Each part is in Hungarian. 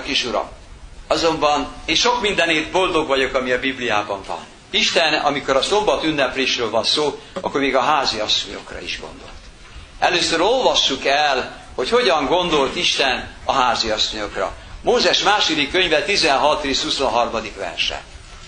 Hallgassanak is, Uram! Azonban én sok mindenért boldog vagyok, ami a Bibliában van. Isten, amikor a szombat ünneplésről van szó, akkor még a háziasszonyokra is gondolt. Először olvassuk el, hogy hogyan gondolt Isten a háziasszonyokra. Mózes második könyve 16-23. verse.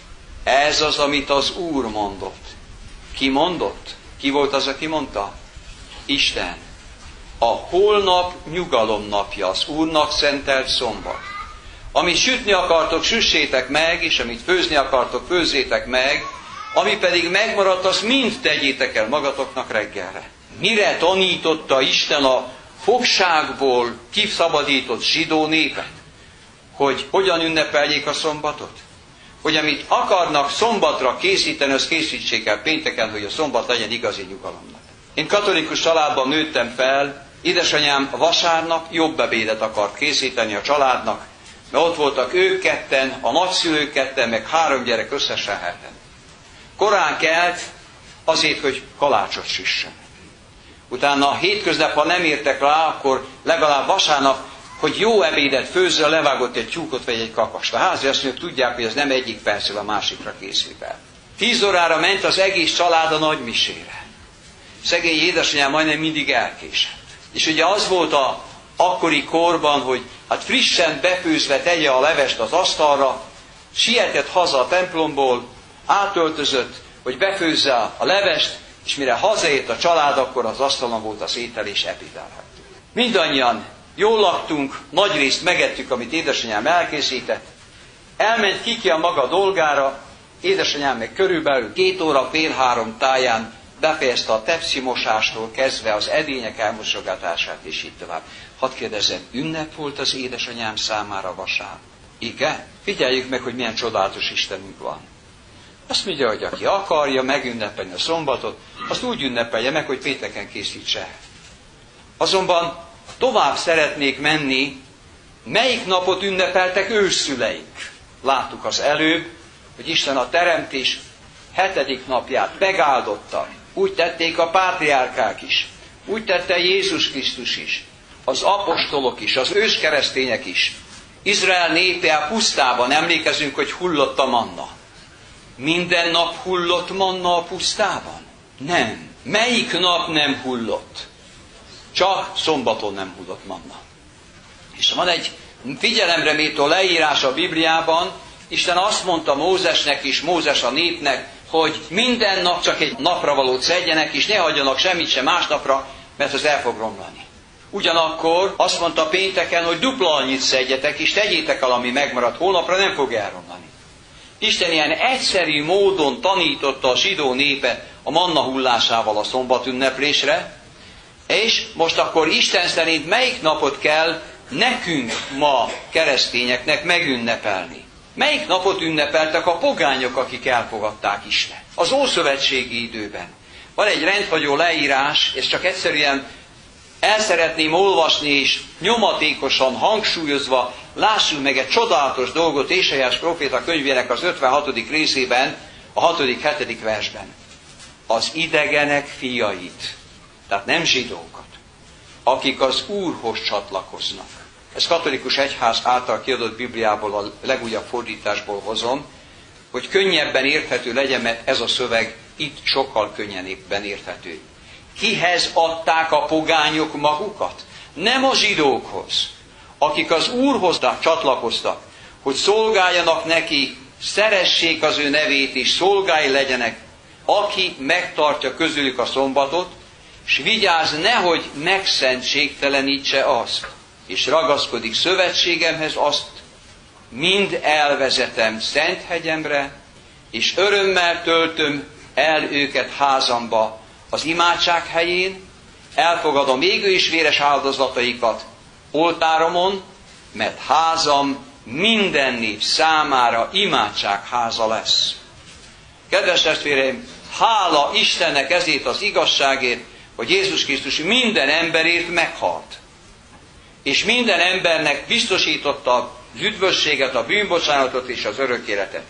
Ez az, amit az Úr mondott. Ki mondott? Ki volt az, aki mondta? Isten. A holnap nyugalom napja, az Úrnak szentelt szombat. Amit sütni akartok, süssétek meg, és amit főzni akartok, főzzétek meg, ami pedig megmaradt, azt mind tegyétek el magatoknak reggelre. Mire tanította Isten a fogságból kiszabadított zsidó népet? Hogy hogyan ünnepeljék a szombatot? Hogy amit akarnak szombatra készíteni, azt készítsék el pénteken, hogy a szombat legyen igazi nyugalomnak. Én katolikus családban nőttem fel, édesanyám vasárnap jobb ebédet akart készíteni a családnak, mert ott voltak ők ketten, a nagyszülők ketten, meg 3 gyerek összesen 7-en. Korán kelt azért, hogy kalácsot süssen. Utána a hétköznap, ha nem értek rá, akkor legalább vasárnap, hogy jó ebédet főzzön, levágott egy tyúkot vagy egy kakast. A háziasszonyok tudják, hogy ez nem egyik percről a másikra készül el. 10 órára ment az egész család a nagymisére. Szegény édesanyám majdnem mindig elkésett. És ugye az volt a akkori korban, hogy hát frissen befőzve tegye a levest az asztalra, sietett haza a templomból, átöltözött, hogy befőzze a levest, és mire hazaért a család, akkor az asztalon volt az étel, és ebédelhettünk. Mindannyian jól laktunk, nagyrészt megettük, amit édesanyám elkészített. Elment ki a maga dolgára, édesanyám meg körülbelül 2 óra, fél 3 táján befejezte a tepsimosástól kezdve az edények elmosogatását, és így tovább. Hadd kérdezzem, ünnep volt az édesanyám számára vasárnap? Igen? Figyeljük meg, hogy milyen csodálatos Istenünk van. Azt mondja, hogy aki akarja megünnepelni a szombatot, azt úgy ünnepelje meg, hogy pénteken készítse. Azonban tovább szeretnék menni, melyik napot ünnepeltek ősszüleink. Láttuk az előbb, hogy Isten a teremtés 7. napját megáldotta. Úgy tették a pátriárkák is. Úgy tette Jézus Krisztus is. Az apostolok is, az őskeresztények is. Izrael népe a pusztában, emlékezünk, hogy hullott a manna. Minden nap hullott manna a pusztában? Nem. Melyik nap nem hullott? Csak szombaton nem hullott manna. És van egy figyelemre méltó leírás a Bibliában, Isten azt mondta Mózesnek is, Mózes a népnek, hogy minden nap csak egy napra valót szedjenek, és ne hagyjanak semmit sem másnapra, mert az el fog romlani. Ugyanakkor azt mondta pénteken, hogy dupla annyit szedjetek, és tegyétek el, ami megmaradt holnapra, nem fog elromlani. Isten ilyen egyszerű módon tanította a zsidó népet a manna hullásával a szombatünneplésre, és most akkor Isten szerint melyik napot kell nekünk ma keresztényeknek megünnepelni? Melyik napot ünnepeltek a pogányok, akik elfogadták Istent? Az ószövetségi időben. Van egy rendhagyó leírás, és csak egyszerűen el szeretném olvasni, és nyomatékosan hangsúlyozva lássuk meg egy csodálatos dolgot Ézsaiás próféta könyvének az 56. részében, a 6.-7. versben. Az idegenek fiait, tehát nem zsidókat, akik az Úrhoz csatlakoznak. Ez katolikus egyház által kiadott Bibliából, a legújabb fordításból hozom, hogy könnyebben érthető legyen, mert ez a szöveg itt sokkal könnyebben érthető. Kihez adták a pogányok magukat? Nem a zsidókhoz, akik az Úrhoz csatlakoztak, hogy szolgáljanak neki, szeressék az ő nevét, és szolgái legyenek, aki megtartja közülük a szombatot, és vigyázz, nehogy megszentségtelenítse azt, és ragaszkodik szövetségemhez, azt mind elvezetem szent hegyemre, és örömmel töltöm el őket házamba az imádság helyén, elfogadom égő és véres áldozataikat oltáromon, mert házam minden nép számára imádságháza lesz. Kedves testvéreim, hála Istennek ezért az igazságért, hogy Jézus Krisztus minden emberért meghalt. És minden embernek biztosította az üdvösséget, a bűnbocsánatot és az örök életet.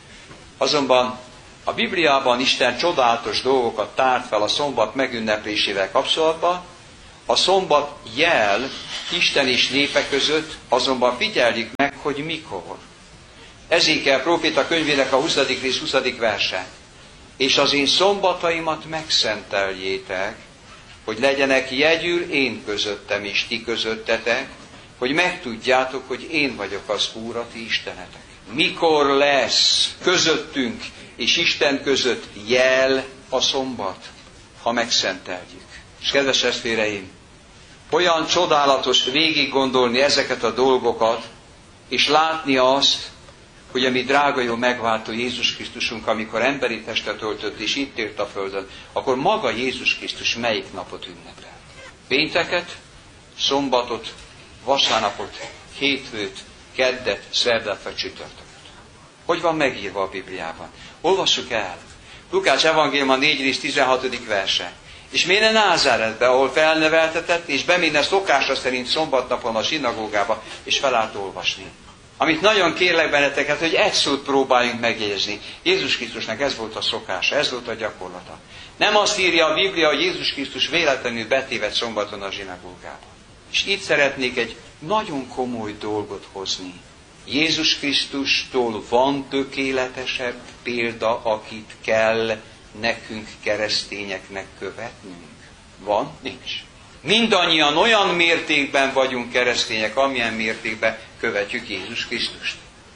Azonban a Bibliában Isten csodálatos dolgokat tárt fel a szombat megünneplésével kapcsolatban, A szombat jel Isten és népe között, azonban figyeljük meg, hogy mikor. Ezékel próféta könyvének a 20. rész 20. verse. És az én szombataimat megszenteljétek, hogy legyenek jegyül én közöttem és ti közöttetek, hogy megtudjátok, hogy én vagyok az Úr, a ti istenetek. Mikor lesz közöttünk és Isten között jel a szombat, ha megszenteljük? És kedves testvéreim, olyan csodálatos végig gondolni ezeket a dolgokat, és látni azt, hogy a mi drága jó megváltó Jézus Krisztusunk, amikor emberi testet öltött és itt ért a földön, akkor maga Jézus Krisztus melyik napot ünnepel? Pénteket, szombatot, vasárnapot, hétfőt, keddet, szerdát vagy csütörtököt. Hogy van megírva a Bibliában? Olvassuk el. Lukács evangéliuma 4 rész 16. verse. És méne Názáretbe, ahol felneveltetett, és beméne szokása szerint szombatnapon a zsinagógába, és felállt olvasni. Amit nagyon kérlek benneteket, hogy egy szót próbáljunk megjegyezni. Jézus Krisztusnak ez volt a szokása, ez volt a gyakorlata. Nem azt írja a Biblia, hogy Jézus Krisztus véletlenül betévedt szombaton a zsinagógába. És itt szeretnék egy nagyon komoly dolgot hozni. Jézus Krisztustól van tökéletesebb példa, akit kell nekünk keresztényeknek követnünk? Van? Nincs. Mindannyian olyan mértékben vagyunk keresztények, amilyen mértékben követjük Jézus Krisztust.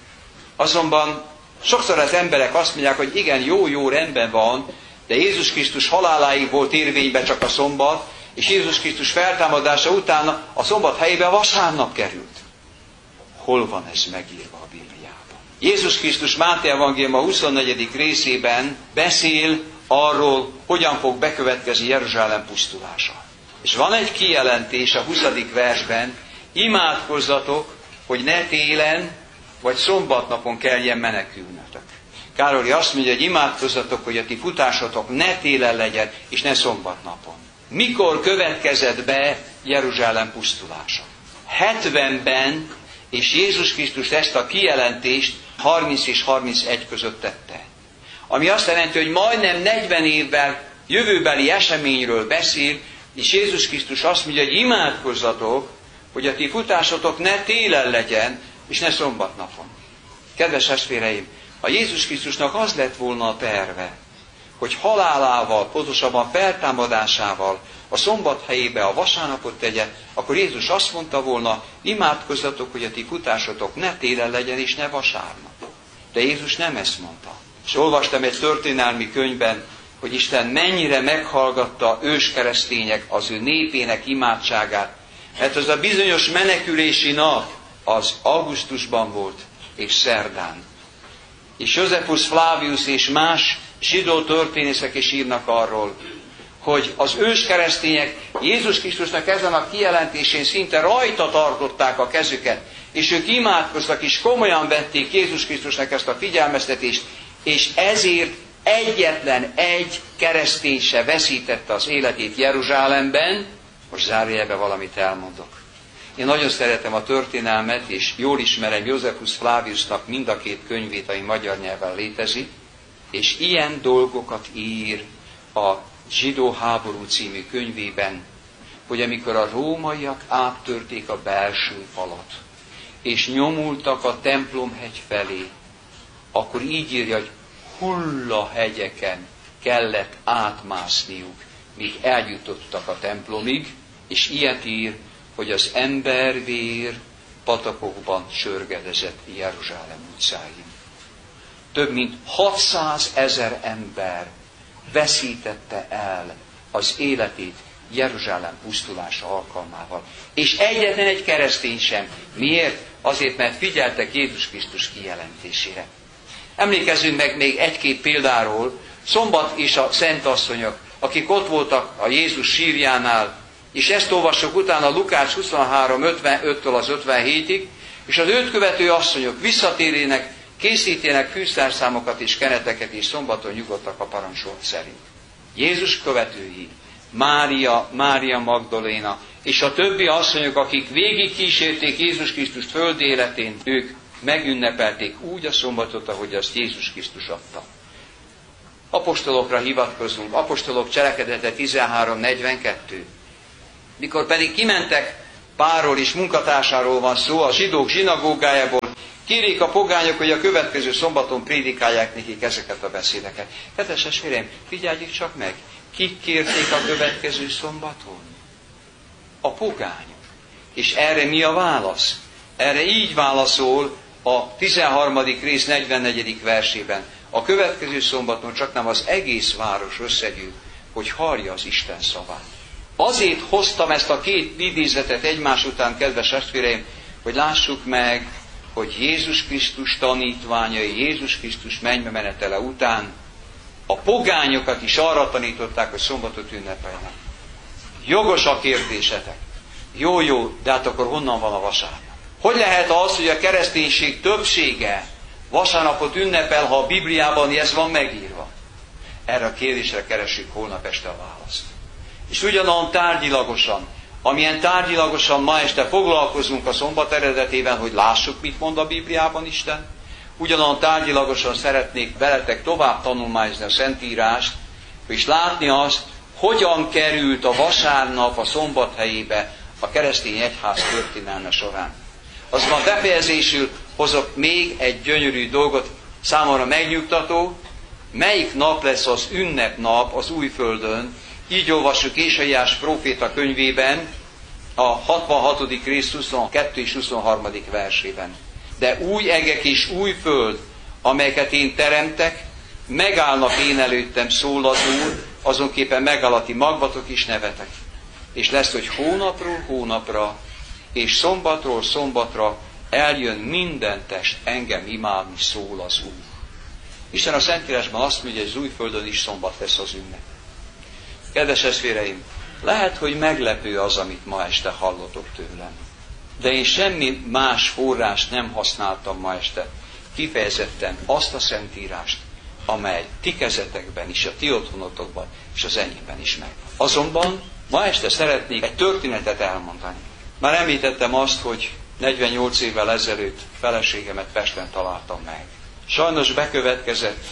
Azonban sokszor az emberek azt mondják, hogy igen, jó, rendben van, de Jézus Krisztus haláláig volt érvényben csak a szombat, és Jézus Krisztus feltámadása után a szombat helyébe vasárnap került. Hol van ez megírva a Bibliában? Jézus Krisztus Máté evangéliuma 24. részében beszél arról, hogyan fog bekövetkezni Jeruzsálem pusztulása. És van egy kijelentés a 20. versben, imádkozzatok, hogy ne télen vagy szombatnapon kelljen menekülnötök. Károly azt mondja, hogy imádkozzatok, hogy a ti futásotok ne télen legyen, és ne szombatnapon. Mikor következett be Jeruzsálem pusztulása? 70-ben, és Jézus Krisztus ezt a kijelentést 30 és 31 között tette. Ami azt jelenti, hogy majdnem 40 évvel jövőbeli eseményről beszél, és Jézus Krisztus azt mondja, hogy imádkozzatok, hogy a ti futásotok ne télen legyen, és ne szombatnapon. Kedves testvéreim, ha Jézus Krisztusnak az lett volna a terve, hogy halálával, pontosabban feltámadásával a szombat helyébe a vasárnapot tegye, akkor Jézus azt mondta volna, imádkozzatok, hogy a ti futásotok ne télen legyen, és ne vasárnap. De Jézus nem ezt mondta. És olvastam egy történelmi könyvben, hogy Isten mennyire meghallgatta őskeresztények az ő népének imádságát, mert az a bizonyos menekülési nap az augusztusban volt, és szerdán. És Josephus Flavius és más zsidó történészek is írnak arról, hogy az őskeresztények Jézus Krisztusnak ezen a kijelentésén szinte rajta tartották a kezüket, és ők imádkoztak, és komolyan vették Jézus Krisztusnak ezt a figyelmeztetést, és ezért egyetlen egy keresztény se veszítette az életét Jeruzsálemben. Most zárójelben valamit elmondok. Én nagyon szeretem a történelmet, és jól ismerem Josephus Flaviusnak mind a két könyvét, ami magyar nyelven létezik, és ilyen dolgokat ír a Zsidó háború című könyvében, hogy amikor a rómaiak áttörték a belső falat, és nyomultak a templomhegy felé, akkor így írja, hogy hullahegyeken kellett átmászniuk, míg eljutottak a templomig, és ilyet ír, hogy az embervér patakokban sörgedezett Jeruzsálem utcáin. Több mint 600 000 ember veszítette el az életét Jeruzsálem pusztulása alkalmával. És egyetlen egy keresztény sem. Miért? Azért, mert figyeltek Jézus Krisztus kijelentésére. Emlékezzünk meg még egy-két példáról. Szombat és a szentasszonyok, akik ott voltak a Jézus sírjánál, és ezt olvassuk utána Lukács 23:55-től az 57-ig, és az őt követő asszonyok visszatérének, készítének fűszerszámokat és keneteket, és szombaton nyugodtak a parancsolat szerint. Jézus követői, Mária Magdaléna, és a többi asszonyok, akik végig kísérték Jézus Krisztust földi életén, ők megünnepelték úgy a szombatot, ahogy azt Jézus Krisztus adta. Apostolokra hivatkozunk, apostolok cselekedete 13:42. Mikor pedig kimentek, Pálról és munkatársáról van szó, a zsidók zsinagógájából, kérik a pogányok, hogy a következő szombaton prédikálják nekik ezeket a beszédeket. Kedves testvéreim, figyeljük csak meg, kik kérték a következő szombaton? A pogányok. És erre mi a válasz? Erre így válaszol a 13. rész 44. versében. A következő szombaton csaknem az egész város összegyűl, hogy hallja az Isten szavát. Azért hoztam ezt a két idézetet egymás után, kedves testvéreim, hogy lássuk meg, hogy Jézus Krisztus tanítványai, Jézus Krisztus mennybe menetele után a pogányokat is arra tanították, hogy szombatot ünnepeljenek. Jogos a kérdésetek. Jó, de hát akkor honnan van a vasárnap? Hogy lehet az, hogy a kereszténység többsége vasárnapot ünnepel, ha a Bibliában ez van megírva? Erre a kérdésre keressük holnap este a választ. És ugyanolyan tárgyilagosan, amilyen tárgyilagosan ma este foglalkozunk a szombat eredetében, hogy lássuk, mit mond a Bibliában Isten, ugyanolyan tárgyilagosan szeretnék veletek tovább tanulmányozni a Szentírást, és látni azt, hogyan került a vasárnap a szombat helyébe a keresztény egyház történelme során. Azonban befejezésül hozok még egy gyönyörű dolgot, számomra megnyugtató, melyik nap lesz az ünnepnap az Újföldön. Így olvassuk Ézsaiás próféta könyvében, a 66. rész 22 és 23. versében. De új egek és új föld, amelyeket én teremtek, megállnak én előttem, szól az Úr, azonképpen megáll a ti magvatok is nevetek. És lesz, hogy hónapról hónapra, és szombatról szombatra eljön minden test engem imádni, szól az Úr. Isten a Szentírásban azt mondja, hogy az Újföldön is szombat lesz az ünnep. Kedves testvéreim, lehet, hogy meglepő az, amit ma este hallotok tőlem. De én semmi más forrást nem használtam ma este. Kifejezetten azt a Szentírást, amely ti kezetekben is, a ti otthonotokban és az enyémben is meg. Azonban ma este szeretnék egy történetet elmondani. Már említettem azt, hogy 48 évvel ezelőtt feleségemet Pesten találtam meg. Sajnos bekövetkezett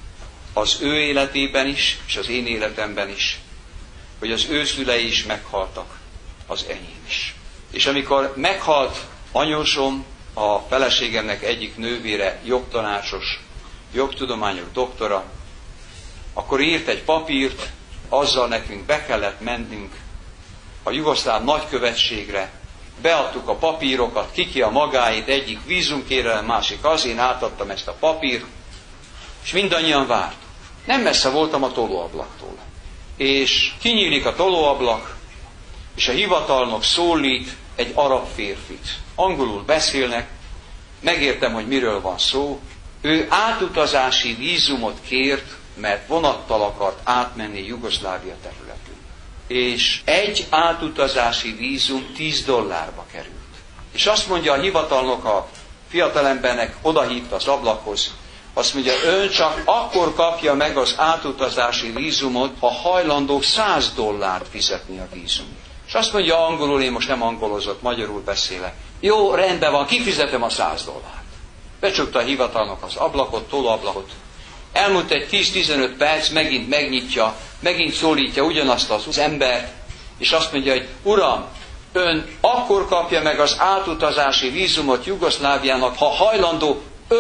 az ő életében is, és az én életemben is, hogy az ő szülei is meghaltak, az enyém is. És amikor meghalt anyósom, a feleségemnek egyik nővére, jogtanácsos, jogtudományok doktora, akkor írt egy papírt, azzal nekünk be kellett mennünk a jugoszláv nagykövetségre, beadtuk a papírokat, kiki a magáit, egyik vízumkérelem, másik az, én átadtam ezt a papírt, és mindannyian vártuk. Nem messze voltam a tolóablaktól. És kinyílik a tolóablak, és a hivatalnok szólít egy arab férfit. Angolul beszélnek, megértem, hogy miről van szó. Ő átutazási vízumot kért, mert vonattal akart átmenni Jugoszlávia területén. És egy átutazási vízum $10 került. És azt mondja a hivatalnok a fiatalembernek, odahívta az ablakhoz, azt mondja, ön csak akkor kapja meg az átutazási vízumot, ha hajlandó $100 fizetni a vízumot. És azt mondja angolul, én most nem angolozott, magyarul beszélek. Jó, rendben van, kifizetem a $100. Becsukta a hivatalnok az ablakot, tolóablakot. Elmúlt egy 10-15 perc, megint megnyitja, megint szólítja ugyanazt az embert, és azt mondja, hogy uram, ön akkor kapja meg az átutazási vízumot Jugoszláviának, ha hajlandó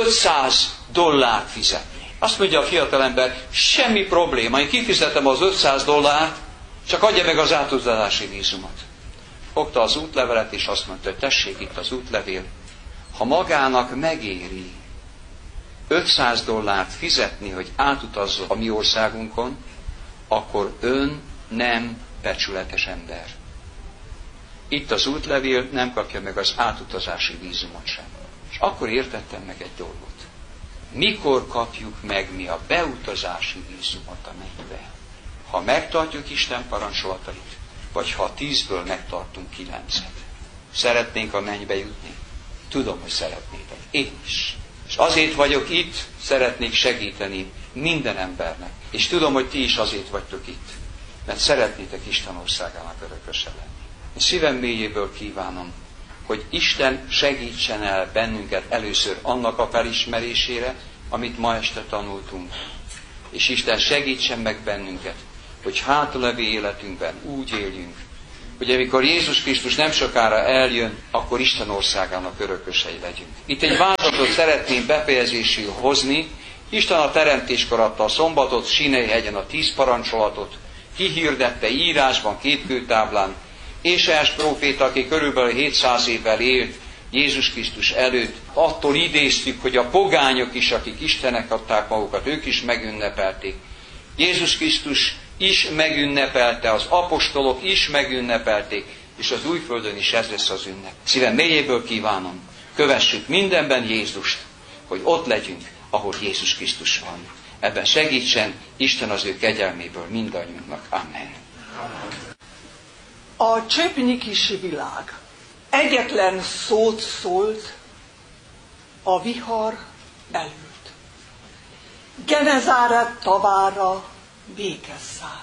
$500 fizetni. Azt mondja a fiatalember, semmi probléma, én kifizetem az $500, csak adja meg az átutazási vízumot. Fogta az útlevelet, és azt mondta, hogy tessék itt az útlevél. Ha magának megéri $500 fizetni, hogy átutazzon a mi országunkon, akkor ön nem becsületes ember. Itt az útlevél, nem kapja meg az átutazási vízumot sem. És akkor értettem meg egy dolgot. Mikor kapjuk meg mi a beutazási vízumot a mennybe? Ha megtartjuk Isten parancsolatait, vagy ha 10-ből megtartunk 9-et. Szeretnénk a mennybe jutni? Tudom, hogy szeretnétek. Én is. És azért vagyok itt, szeretnék segíteni minden embernek. És tudom, hogy ti is azért vagytok itt. Mert szeretnétek Isten országának örököse lenni. Én szívem mélyéből kívánom, hogy Isten segítsen el bennünket először annak a felismerésére, amit ma este tanultunk. És Isten segítsen meg bennünket, hogy hátralévő életünkben úgy éljünk, hogy amikor Jézus Krisztus nem sokára eljön, akkor Isten országának örökösei legyünk. Itt egy vázatot szeretném befejezésül hozni. Isten a teremtéskor adta a szombatot, Sinai hegyen a 10 parancsolatot, kihirdette írásban, 2 kőtáblán. Ézsaiás próféta, aki körülbelül 700 évvel élt Jézus Krisztus előtt, attól idéztük, hogy a pogányok is, akik Istennek adták magukat, ők is megünnepelték. Jézus Krisztus is megünnepelte, az apostolok is megünnepelték, és az újföldön is ez lesz az ünnep. Szívem mélyéből kívánom, kövessük mindenben Jézust, hogy ott legyünk, ahol Jézus Krisztus van. Ebben segítsen Isten az ő kegyelméből mindannyiunknak. Amen. A cseppnyi kis világ egyetlen szót szólt, a vihar elült. Genezáret tavára béke szállt.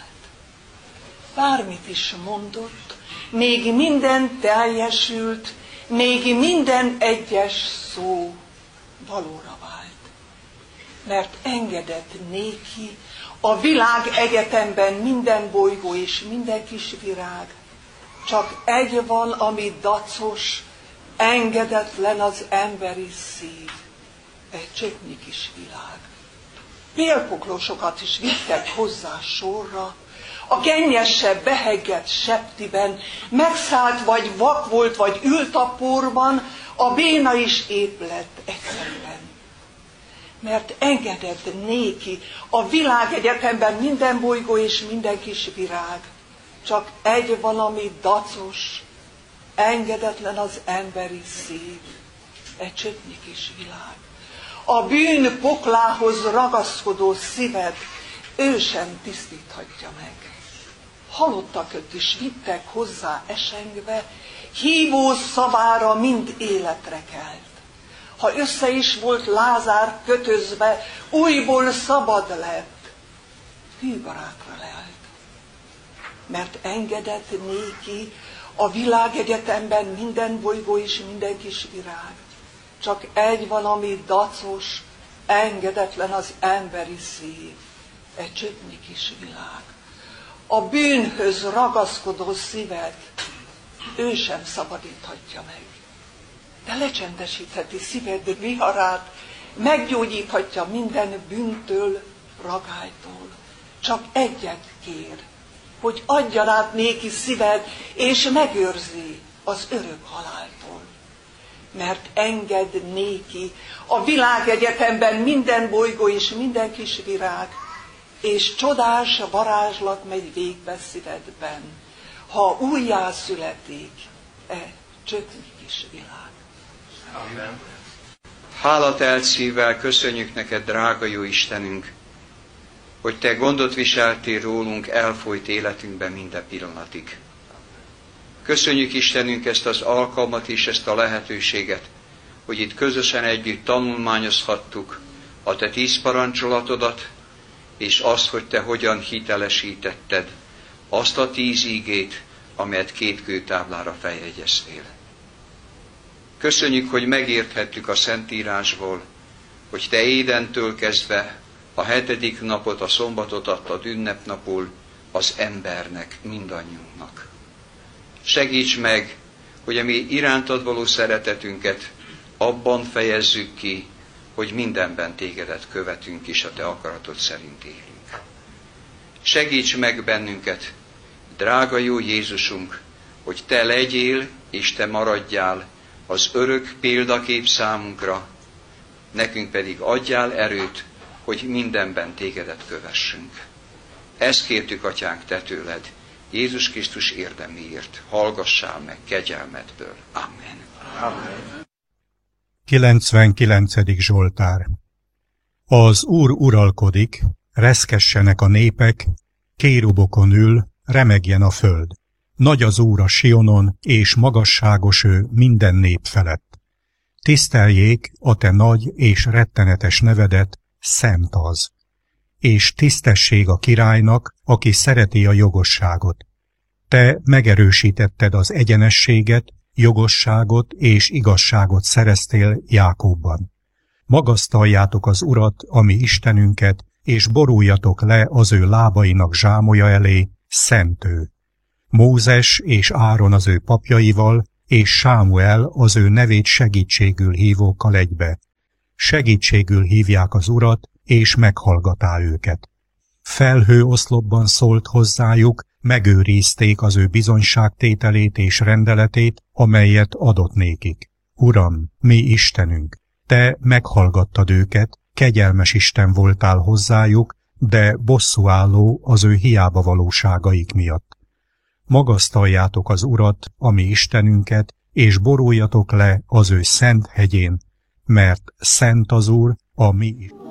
Bármit is mondott, még minden teljesült, még minden egyes szó valóra vált. Mert engedett néki a világ egyetemben minden bolygó és minden kis virág. Csak egy van, ami dacos, engedetlen az emberi szív. Egy cseppnyi kis világ. Pélpoklosokat is vittek hozzá sorra, a gennyesebb beheggett septiben, megszállt vagy vak volt, vagy ült a porban, a béna is épp lett egyszerűen. Mert engedett néki a világegyetemben minden bolygó és minden kis virág. Csak egy valami dacos, engedetlen az emberi szív, egy cseppnyi kis világ. A bűn poklához ragaszkodó szíved ő sem tisztíthatja meg. Halottakat is vittek hozzá esengve, hívó szavára mind életre kelt. Ha össze is volt Lázár kötözve, újból szabad lett, hűbarátra lelt. Mert engedett néki a világegyetemben minden bolygó és minden kis virág. Csak egy van, ami dacos, engedetlen az emberi szív, egy cseppnyi kis világ. A bűnhöz ragaszkodó szíved ő sem szabadíthatja meg. De lecsendesítheti szíved viharát, meggyógyíthatja minden bűntől, ragálytól. Csak egyet kér, hogy adja rád néki szíved, és megőrzi az örök haláltól. Mert enged néki a világegyetemben minden bolygó és minden kis virág, és csodás varázslat megy végbe szívedben, ha újjá születik cseppnyi kis világ. Amen. Hálatelt szívvel köszönjük neked, drága jó Istenünk, hogy te gondot viseltél rólunk elfolyt életünkben minden pillanatig. Köszönjük Istenünk ezt az alkalmat és ezt a lehetőséget, hogy itt közösen együtt tanulmányozhattuk a te 10 parancsolatodat, és azt, hogy te hogyan hitelesítetted azt a 10 ígét, amelyet 2 kőtáblára feljegyeztél. Köszönjük, hogy megérthettük a Szentírásból, hogy te Édentől kezdve a 7. napot, a szombatot adtad ünnepnapul az embernek, mindannyiunknak. Segíts meg, hogy a mi irántad való szeretetünket abban fejezzük ki, hogy mindenben tégedet követünk és a te akaratod szerint élünk. Segíts meg bennünket, drága jó Jézusunk, hogy te legyél és te maradjál az örök példakép számunkra, nekünk pedig adjál erőt, hogy mindenben tégedet kövessünk. Ezt kértük, Atyánk, te tőled, Jézus Krisztus érdeméért, hallgassál meg kegyelmedből. Amen. Amen. 99. Zsoltár. Az Úr uralkodik, reszkessenek a népek, kérubokon ül, remegjen a föld. Nagy az Úr a Sionon, és magasságos ő minden nép felett. Tiszteljék a te nagy és rettenetes nevedet, szent az. És tisztesség a királynak, aki szereti a jogosságot. Te megerősítetted az egyenességet, jogosságot és igazságot szereztél Jákóbban. Magasztaljátok az Urat, a mi Istenünket, és boruljatok le az ő lábainak zsámolya elé, szent ő. Mózes és Áron az ő papjaival, és Sámuel az ő nevét segítségül hívókkal egybe. Segítségül hívják az Urat, és meghallgatá őket. Felhő oszlopban szólt hozzájuk, megőrizték az ő bizonyságtételét és rendeletét, amelyet adott nékik. Uram, mi Istenünk, te meghallgattad őket, kegyelmes Isten voltál hozzájuk, de bosszúálló az ő hiába valóságaik miatt. Magasztaljátok az Urat, a mi Istenünket, és boruljatok le az ő szent hegyén, mert szent az Úr, a mi